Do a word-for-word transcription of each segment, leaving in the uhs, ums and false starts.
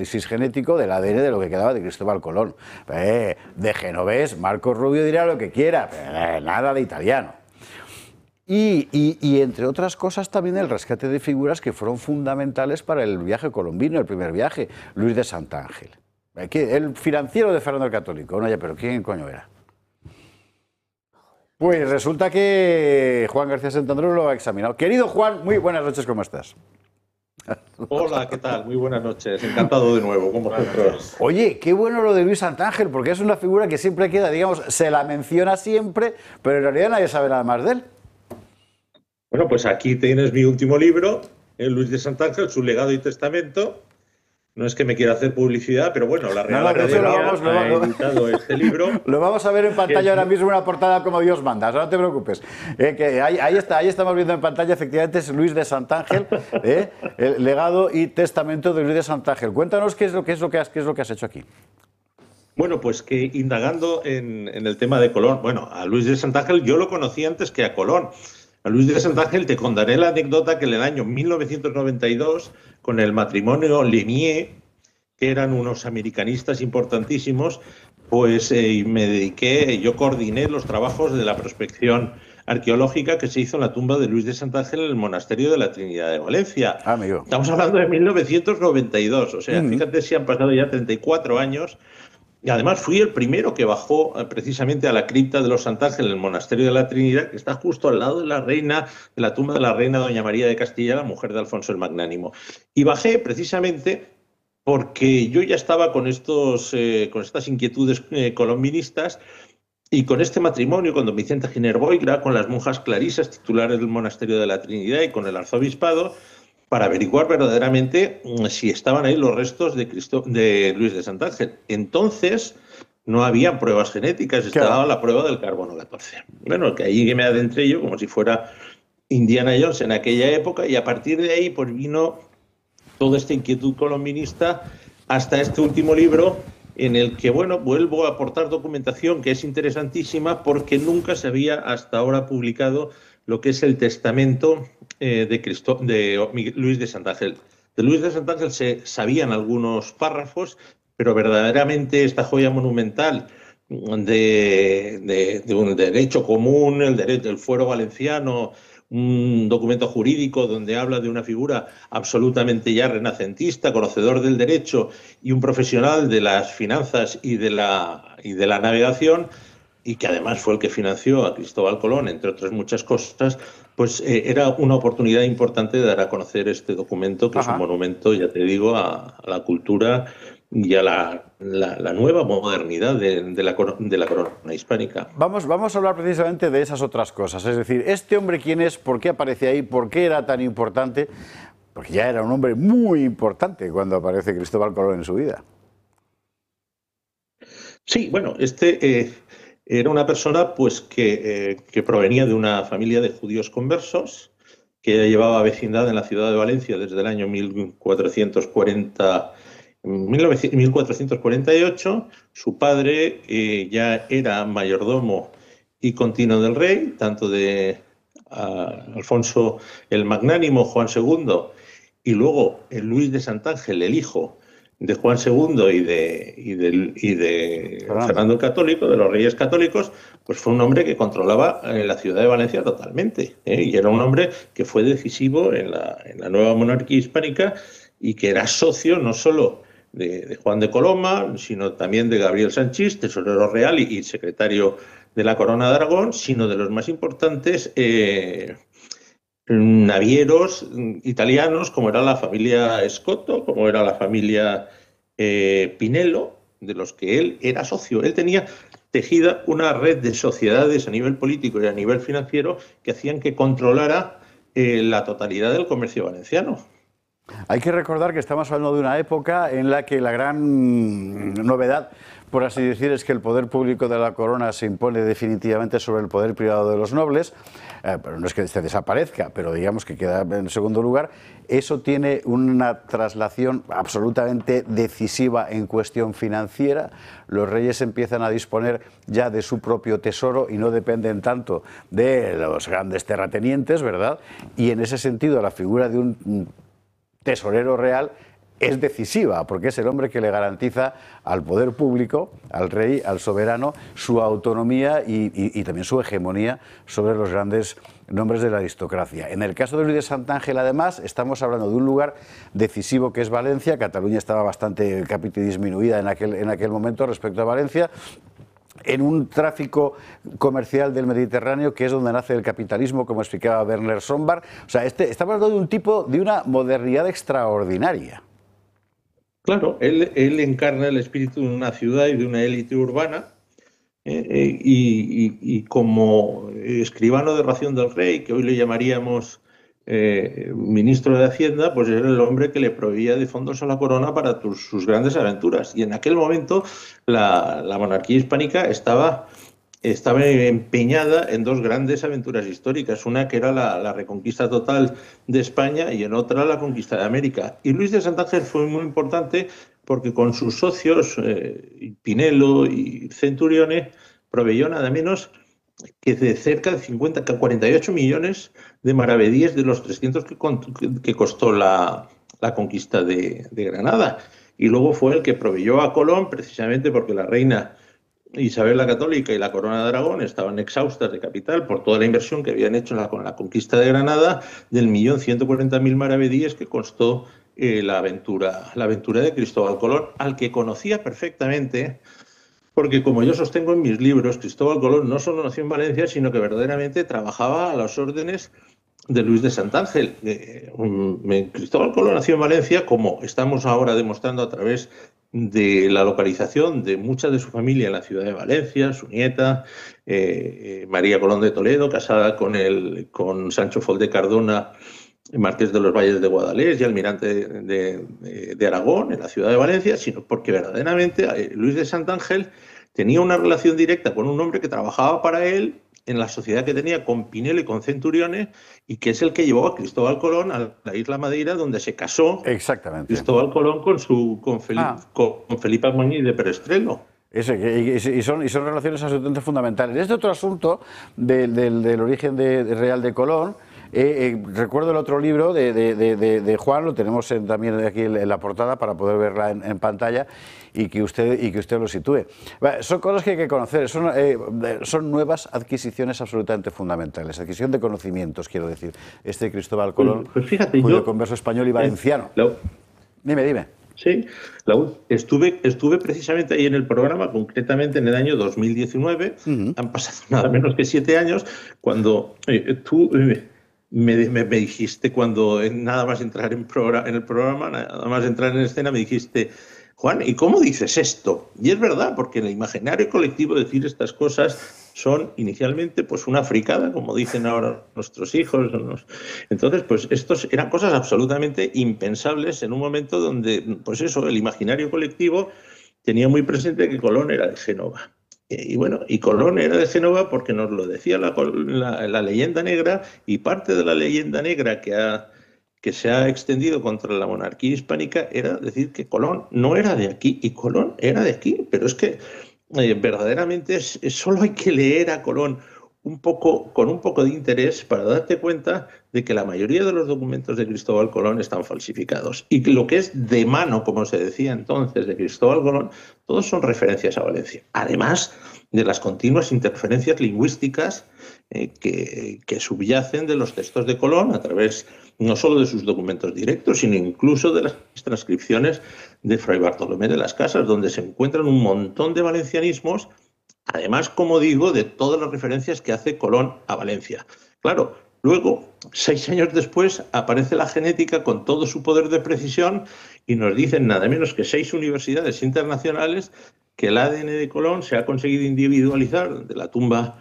análisis genético del A D N de lo que quedaba de Cristóbal Colón. Eh, de genovés, Marcos Rubio dirá lo que quiera, pero eh, nada de italiano. Y, y, y entre otras cosas también el rescate de figuras que fueron fundamentales para el viaje colombino, el primer viaje, Luis de Santángel. El financiero de Fernando el Católico, no, ya, pero ¿quién coño era? Pues resulta que Juan García Santandreu lo ha examinado. Querido Juan, muy buenas noches, ¿cómo estás? Hola, ¿qué tal? Muy buenas noches. Encantado de nuevo con vosotros. Oye, qué bueno lo de Luis Santángel, porque es una figura que siempre queda, digamos, se la menciona siempre, pero en realidad nadie sabe nada más de él. Bueno, pues aquí tienes mi último libro, eh, Luis de Santángel, su legado y testamento. No es que me quiera hacer publicidad, pero bueno, la Real no, no, Academia lo vamos, lo ha vamos. editado este libro. Lo vamos a ver en pantalla ahora mismo, una portada como Dios manda, no te preocupes. Eh, que ahí, ahí, está, ahí estamos viendo en pantalla, efectivamente, es Luis de Santángel, eh, el legado y testamento de Luis de Santángel. Cuéntanos qué es lo, qué es lo, que, has, qué es lo que has hecho aquí. Bueno, pues que indagando en, en el tema de Colón, bueno, a Luis de Santángel yo lo conocí antes que a Colón. A Luis de Santángel te contaré la anécdota que en el año mil novecientos noventa y dos, con el matrimonio Lemieux, que eran unos americanistas importantísimos, pues eh, me dediqué, yo coordiné los trabajos de la prospección arqueológica que se hizo en la tumba de Luis de Santángel en el monasterio de la Trinidad de Valencia. Ah, amigo. Estamos hablando de mil novecientos noventa y dos, o sea, Mm. fíjate si han pasado ya treinta y cuatro años. Y además fui el primero que bajó precisamente a la cripta de los Santángel en el monasterio de la Trinidad, que está justo al lado de la reina, de la tumba de la reina doña María de Castilla, la mujer de Alfonso el Magnánimo. Y bajé precisamente porque yo ya estaba con, estos, eh, con estas inquietudes eh, colombinistas y con este matrimonio, con don Vicente Giner Boigra, con las monjas clarisas titulares del monasterio de la Trinidad y con el arzobispado, para averiguar verdaderamente si estaban ahí los restos de, Cristo, de Luis de Santángel. Entonces no había pruebas genéticas, estaba la prueba del carbono catorce. Bueno, que ahí me adentré yo como si fuera Indiana Jones en aquella época, y a partir de ahí pues vino toda esta inquietud colombinista hasta este último libro, en el que, bueno, vuelvo a aportar documentación que es interesantísima porque nunca se había hasta ahora publicado lo que es el testamento eh, de, Cristo, de Luis de Santángel. De Luis de Santángel se sabían algunos párrafos, pero verdaderamente esta joya monumental de, de, de un derecho común, el derecho del fuero valenciano, un documento jurídico donde habla de una figura absolutamente ya renacentista, conocedor del derecho y un profesional de las finanzas y de la, y de la navegación, y que además fue el que financió a Cristóbal Colón, entre otras muchas cosas, pues eh, era una oportunidad importante de dar a conocer este documento, que Ajá. es un monumento, ya te digo, a, a la cultura y a la, la, la nueva modernidad de, de, la, de la corona hispánica. Vamos, vamos a hablar precisamente de esas otras cosas, es decir, este hombre quién es, por qué aparece ahí, por qué era tan importante, porque ya era un hombre muy importante cuando aparece Cristóbal Colón en su vida. Sí, bueno, este... Eh, Era una persona pues, que, eh, que provenía de una familia de judíos conversos, que llevaba vecindad en la ciudad de Valencia desde el año mil cuatrocientos cuarenta, mil cuatrocientos cuarenta y ocho. Su padre eh, ya era mayordomo y continuo del rey, tanto de uh, Alfonso el Magnánimo, Juan segundo, y luego el Luis de Santángel, el hijo de Juan segundo y de, y de, y de Fernando. Fernando el Católico, de los Reyes Católicos, pues fue un hombre que controlaba la ciudad de Valencia totalmente, ¿eh? Y era un hombre que fue decisivo en la, en la nueva monarquía hispánica y que era socio no solo de, de Juan de Coloma, sino también de Gabriel Sanchís, tesorero real y, y secretario de la Corona de Aragón, sino de los más importantes eh, navieros italianos, como era la familia Escoto, como era la familia eh, Pinello, de los que él era socio. Él tenía tejida una red de sociedades a nivel político y a nivel financiero que hacían que controlara eh, la totalidad del comercio valenciano. Hay que recordar que estamos hablando de una época en la que la gran novedad, por así decir, es que el poder público de la corona se impone definitivamente sobre el poder privado de los nobles, eh, pero no es que este desaparezca, pero digamos que queda en segundo lugar. Eso tiene una traslación absolutamente decisiva en cuestión financiera. Los reyes empiezan a disponer ya de su propio tesoro y no dependen tanto de los grandes terratenientes, ¿verdad? Y en ese sentido la figura de un tesorero real es decisiva, porque es el hombre que le garantiza al poder público, al rey, al soberano, su autonomía y, y, y también su hegemonía sobre los grandes nombres de la aristocracia. En el caso de Luis de Santángel, además, estamos hablando de un lugar decisivo que es Valencia. Cataluña estaba bastante capite disminuida en aquel, en aquel momento respecto a Valencia, en un tráfico comercial del Mediterráneo, que es donde nace el capitalismo, como explicaba Werner Sombart. O sea, este, estamos hablando de un tipo, de una modernidad extraordinaria. Claro, él, él encarna el espíritu de una ciudad y de una élite urbana, eh, eh, y, y, y como escribano de ración del rey, que hoy le llamaríamos eh, ministro de Hacienda, pues era el hombre que le proveía de fondos a la corona para tus, sus grandes aventuras. Y en aquel momento la, la monarquía hispánica estaba... estaba empeñada en dos grandes aventuras históricas, una que era la, la reconquista total de España y en otra la conquista de América. Y Luis de Santángel fue muy importante porque con sus socios, eh, Pinelo y Centurione, proveyó nada menos que de cerca de cincuenta, cuarenta y ocho millones de maravedíes de los trescientos que, que costó la, la conquista de, de Granada. Y luego fue el que proveyó a Colón, precisamente porque la reina Isabel la Católica y la Corona de Aragón estaban exhaustas de capital por toda la inversión que habían hecho con la conquista de Granada, del millón ciento cuarenta mil maravedíes que costó eh, la, aventura, la aventura de Cristóbal Colón, al que conocía perfectamente, porque como yo sostengo en mis libros, Cristóbal Colón no solo nació en Valencia, sino que verdaderamente trabajaba a las órdenes de Luis de Santángel. Eh, um, Cristóbal Colón nació en Valencia, como estamos ahora demostrando a través de la localización de mucha de su familia en la ciudad de Valencia, su nieta, eh, María Colón de Toledo, casada con, el, con Sancho Folde Cardona, marqués de los Valles de Guadalest y almirante de, de, de Aragón, en la ciudad de Valencia, sino porque verdaderamente eh, Luis de Santángel tenía una relación directa con un hombre que trabajaba para él en la sociedad que tenía con Pinelo y con Centurione, y que es el que llevó a Cristóbal Colón a la isla Madeira, donde se casó Exactamente. Cristóbal Colón con, su, con, Felipe, ah. con Felipe Muñiz de Perestrelo. Ese, y, y, son, y son relaciones absolutamente fundamentales. Este otro asunto de, de, del origen de, de real de Colón, eh, eh, recuerdo el otro libro de, de, de, de Juan, lo tenemos en, también aquí en la portada para poder verla en, en pantalla y que usted y que usted lo sitúe. Son cosas que hay que conocer, son, eh, son nuevas adquisiciones absolutamente fundamentales, adquisición de conocimientos, quiero decir, este Cristóbal Colón, pues fíjate, cuyo yo, converso español y valenciano. Eh, lo, dime, dime. Sí, la, estuve, estuve precisamente ahí en el programa, concretamente en el año dos mil diecinueve, uh-huh. Han pasado nada menos que siete años, cuando eh, tú eh, me, me, me dijiste, cuando nada más entrar en, programa, en el programa, nada más entrar en escena, me dijiste, Juan, ¿y cómo dices esto? Y es verdad, porque en el imaginario colectivo decir estas cosas son inicialmente pues una fricada, como dicen ahora nuestros hijos. Entonces, pues estos eran cosas absolutamente impensables en un momento donde, pues eso, el imaginario colectivo tenía muy presente que Colón era de Génova. Y bueno, y Colón era de Génova porque nos lo decía la, la, la leyenda negra, y parte de la leyenda negra que ha que se ha extendido contra la monarquía hispánica era decir que Colón no era de aquí y Colón era de aquí, pero es que eh, verdaderamente es, es, solo hay que leer a Colón un poco, con un poco de interés para darte cuenta de que la mayoría de los documentos de Cristóbal Colón están falsificados, y que lo que es de mano, como se decía entonces, de Cristóbal Colón, todos son referencias a Valencia, además de las continuas interferencias lingüísticas eh, que, que subyacen de los textos de Colón a través no solo de sus documentos directos, sino incluso de las transcripciones de Fray Bartolomé de las Casas, donde se encuentran un montón de valencianismos, además, como digo, de todas las referencias que hace Colón a Valencia. Claro, luego, seis años después, aparece la genética con todo su poder de precisión y nos dicen nada menos que seis universidades internacionales que el A D N de Colón se ha conseguido individualizar de la tumba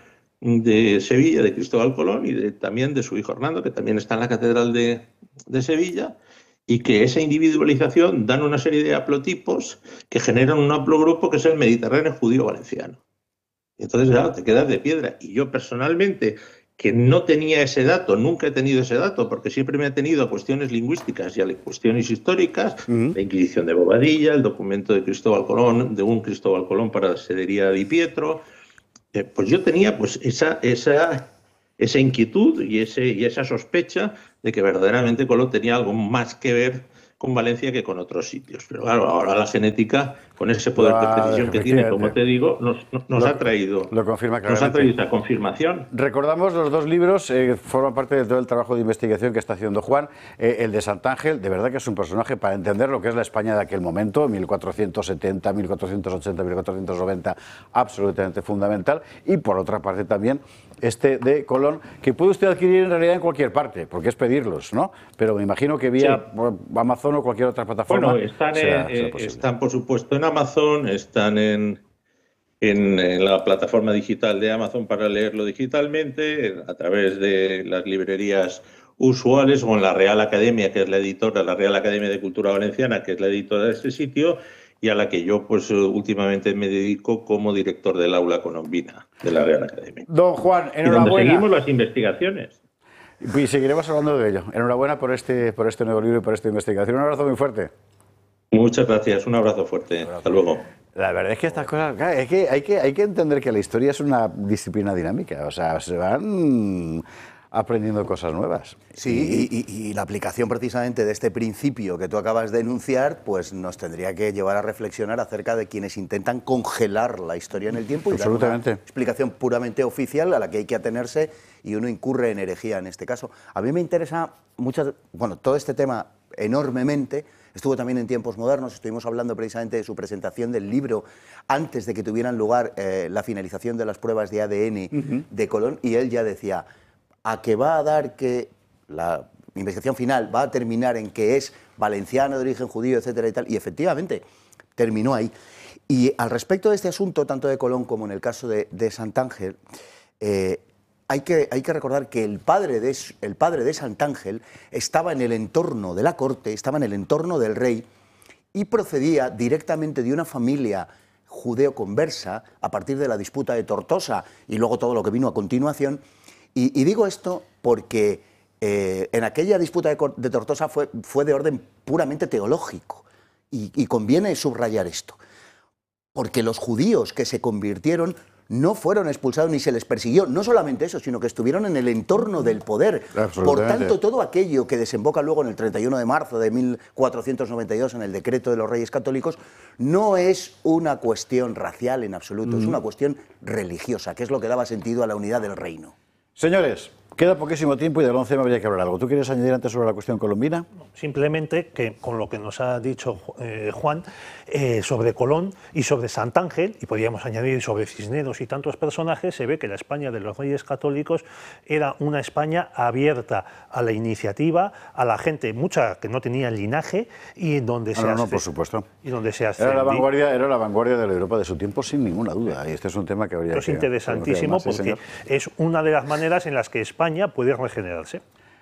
de Sevilla, de Cristóbal Colón, y de, también de su hijo Hernando, que también está en la Catedral de, de Sevilla, y que esa individualización dan una serie de haplotipos que generan un haplogrupo que es el Mediterráneo judío valenciano. Entonces, claro, te quedas de piedra. Y yo personalmente, que no tenía ese dato, nunca he tenido ese dato, porque siempre me he tenido a cuestiones lingüísticas y a cuestiones históricas, uh-huh. La Inquisición de Bobadilla, el documento de Cristóbal Colón, de un Cristóbal Colón para la sedería de Di Pietro. Eh, pues yo tenía pues esa, esa, esa inquietud y, ese, y esa sospecha de que verdaderamente Colón tenía algo más que ver con Valencia que con otros sitios. Pero claro, ahora la genética, con ese poder de precisión que tiene, como te digo, nos, nos lo, ha traído lo confirma nos ha traído esta confirmación. Recordamos los dos libros, eh, forman parte de todo el trabajo de investigación que está haciendo Juan. Eh, el de Santángel, de verdad que es un personaje para entender lo que es la España de aquel momento, mil cuatrocientos setenta, mil cuatrocientos ochenta, mil cuatrocientos noventa, absolutamente fundamental. Y por otra parte también este de Colón, que puede usted adquirir en realidad en cualquier parte, porque es pedirlos, ¿no? Pero me imagino que vía sí. Amazon o cualquier otra plataforma. Bueno, están, será, en, será están por supuesto en Amazon, están en, en, en la plataforma digital de Amazon para leerlo digitalmente, a través de las librerías usuales o en la Real Academia, que es la editora, la Real Academia de Cultura Valenciana, que es la editora de este sitio, y a la que yo pues últimamente me dedico como director del aula colombina de la Real Academia. Don Juan, enhorabuena. Y donde seguimos las investigaciones. Y seguiremos hablando de ello. Enhorabuena por este, por este nuevo libro y por esta investigación. Un abrazo muy fuerte. Muchas gracias, un abrazo fuerte. Un abrazo. Hasta luego. La verdad es que estas cosas, es que hay, que hay que entender que la historia es una disciplina dinámica, o sea, se van aprendiendo cosas nuevas. Sí, y, y, y la aplicación precisamente de este principio que tú acabas de enunciar, pues nos tendría que llevar a reflexionar acerca de quienes intentan congelar la historia en el tiempo y dar una explicación puramente oficial a la que hay que atenerse y uno incurre en herejía en este caso. A mí me interesa mucho, bueno, todo este tema enormemente. Estuvo también en Tiempos Modernos, estuvimos hablando precisamente de su presentación del libro antes de que tuvieran lugar eh, la finalización de las pruebas de A D N uh-huh. de Colón, y él ya decía, a que va a dar que la investigación final va a terminar en que es valenciano de origen judío, etcétera y tal, y efectivamente terminó ahí. Y al respecto de este asunto, tanto de Colón como en el caso de, de Santángel, eh, Hay que, hay que recordar que el padre, de, el padre de Santángel estaba en el entorno de la corte, estaba en el entorno del rey y procedía directamente de una familia judeo-conversa a partir de la disputa de Tortosa y luego todo lo que vino a continuación. Y, y digo esto porque eh, en aquella disputa de, de Tortosa fue, fue de orden puramente teológico y, y conviene subrayar esto, porque los judíos que se convirtieron no fueron expulsados ni se les persiguió, no solamente eso, sino que estuvieron en el entorno del poder. Por tanto, todo aquello que desemboca luego en el treinta y uno de marzo de mil cuatrocientos noventa y dos en el decreto de los Reyes Católicos, no es una cuestión racial en absoluto, mm. es una cuestión religiosa, que es lo que daba sentido a la unidad del reino. Señores, queda poquísimo tiempo y del once me habría que hablar algo. ¿Tú quieres añadir antes sobre la cuestión colombina? Simplemente que con lo que nos ha dicho eh, Juan eh, sobre Colón y sobre Santángel, y podríamos añadir sobre Cisneros y tantos personajes, se ve que la España de los Reyes Católicos era una España abierta a la iniciativa, a la gente, mucha que no tenía linaje, y en donde no, se no, no, por supuesto. Y donde se era la vanguardia, era la vanguardia de la Europa de su tiempo, sin ninguna duda. Y este es un tema que habría Esto que... es interesantísimo más, porque sí, es una de las maneras en las que España puede regenerarse.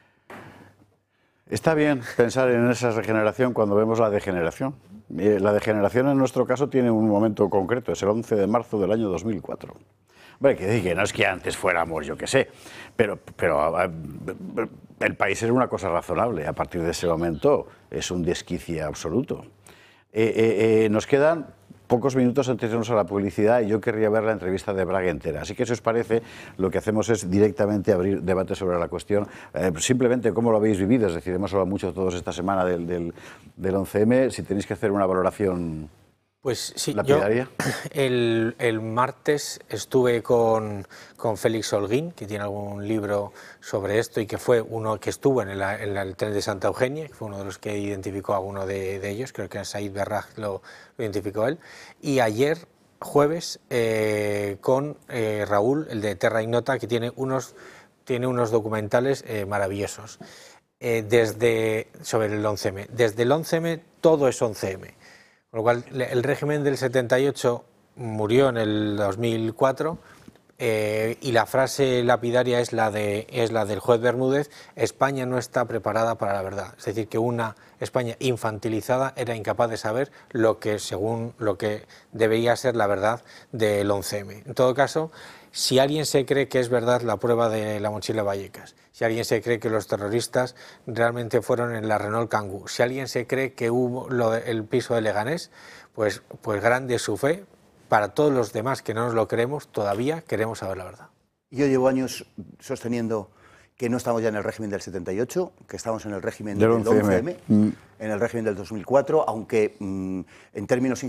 Está bien pensar en esa regeneración cuando vemos la degeneración. La degeneración en nuestro caso tiene un momento concreto, es el once de marzo del año dos mil cuatro. Bueno, que decir que no es que antes fuéramos, yo qué sé, pero, pero el país era una cosa razonable. A partir de ese momento es un desquicie absoluto. Eh, eh, eh, nos quedan pocos minutos antes de irnos a la publicidad y yo querría ver la entrevista de Braga entera. Así que si os parece, lo que hacemos es directamente abrir debate sobre la cuestión, eh, simplemente cómo lo habéis vivido. Es decir, hemos hablado mucho todos esta semana del, del, del once eme. Si tenéis que hacer una valoración... Pues sí, ¿lapidaria? yo el, el martes estuve con, con Félix Holguín, que tiene algún libro sobre esto y que fue uno que estuvo en el, en el tren de Santa Eugenia, que fue uno de los que identificó a uno de, de ellos, creo que Said Berraj lo, lo identificó él, y ayer, jueves, eh, con eh, Raúl, el de Terra Ignota, que tiene unos, tiene unos documentales eh, maravillosos eh, desde, sobre el once eme. Desde el once eme todo es once eme. Con lo cual, el régimen del setenta y ocho murió en el dos mil cuatro eh, y la frase lapidaria es la, de, es la del juez Bermúdez: España no está preparada para la verdad. Es decir, que una España infantilizada era incapaz de saber lo que, según lo que debería ser la verdad del once eme. En todo caso, si alguien se cree que es verdad la prueba de la mochila Vallecas, si alguien se cree que los terroristas realmente fueron en la Renault Kangoo, si alguien se cree que hubo lo de, el piso de Leganés, pues, pues grande es su fe. Para todos los demás que no nos lo creemos, todavía queremos saber la verdad. Yo llevo años sosteniendo que no estamos ya en el régimen del setenta y ocho, que estamos en el régimen del once eme. Mm. en el régimen del dos mil cuatro, aunque mmm, en términos